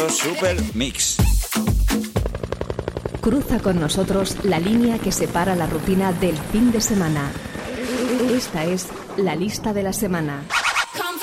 Super Mix. Cruza con nosotros la línea que separa la rutina del fin de semana. Esta es la lista de la semana.